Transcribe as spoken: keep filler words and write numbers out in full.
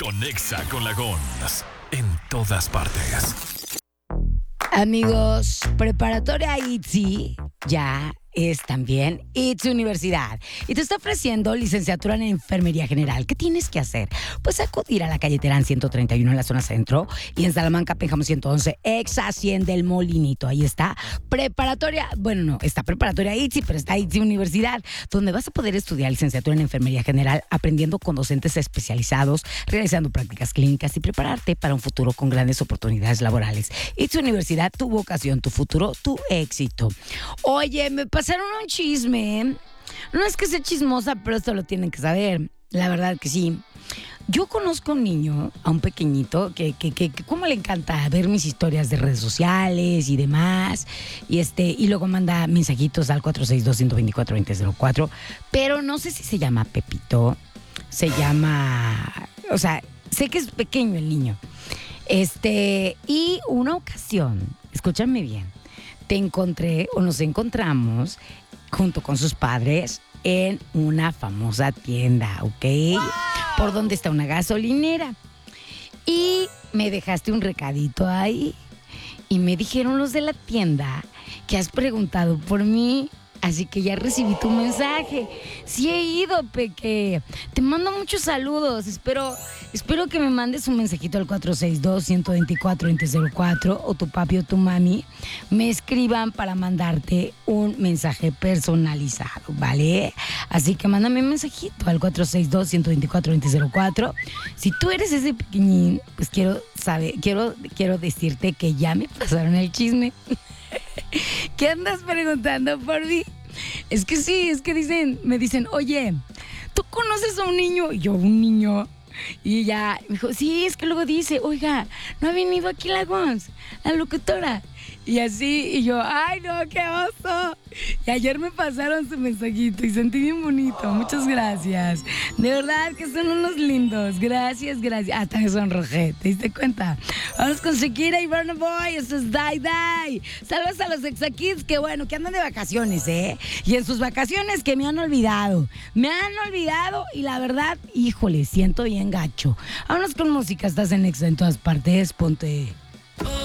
con Exa con la Gons. En todas partes. Amigos, Preparatoria I T S E ya es también I T S E Universidad y te está ofreciendo licenciatura en Enfermería General. ¿Qué tienes que hacer? Pues acudir a la calle Terán ciento treinta y uno en la zona centro y en Salamanca, Pénjamo ciento once, Exa cien del Molinito. Ahí está Preparatoria, bueno, no, está Preparatoria I T S E, pero está I T S E Universidad, donde vas a poder estudiar licenciatura en Enfermería General, aprendiendo con docentes especializados, realizando prácticas clínicas y prepararte para un futuro con grandes oportunidades laborales. I T S E Universidad, tu vocación, tu futuro, tu éxito. Oye, me pasaron un chisme. No es que sea chismosa, pero esto lo tienen que saber. La verdad que sí. Yo conozco a un niño, a un pequeñito, que, que, que, que como le encanta ver mis historias de redes sociales y demás. Y este, y luego manda mensajitos al cuatro seis dos, uno dos cuatro, dos cero cero cuatro. Pero no sé si se llama Pepito. Se llama... O sea, sé que es pequeño el niño. Este, y una ocasión, escúchame bien, te encontré o nos encontramos junto con sus padres en una famosa tienda, ¿ok? Wow. Por donde está una gasolinera. Y me dejaste un recadito ahí. Y me dijeron los de la tienda que has preguntado por mí. Así que ya recibí tu mensaje. Sí he ido, Peque. Te mando muchos saludos. Espero, espero que me mandes un mensajito al cuatro seis dos, uno dos cuatro, dos cero cero cuatro o tu papi o tu mami me escriban para mandarte un mensaje personalizado, ¿vale? Así que mándame un mensajito al cuatro seis dos, uno dos cuatro, dos cero cero cuatro. Si tú eres ese pequeñín, pues quiero saber, quiero, quiero decirte que ya me pasaron el chisme. ¿Qué andas preguntando por mí? Es que sí, es que dicen, me dicen, oye, ¿tú conoces a un niño? Y yo, ¿un niño? Y ya, me dijo, sí, es que luego dice, oiga, ¿no ha venido aquí la Gons, la locutora? Y así, y yo, ay no, qué oso. Y ayer me pasaron su mensajito y sentí bien bonito, muchas gracias. De verdad que son unos lindos, gracias, gracias. Hasta me sonrojé, ¿te diste cuenta? Vamos con Shakira y Burna Boy, eso es Die Die. Saludos a los Exa Kids, que bueno, que andan de vacaciones, ¿eh? Y en sus vacaciones que me han olvidado, me han olvidado y la verdad, híjole, siento bien gacho. Vámonos con música, estás en Exa en todas partes, ponte...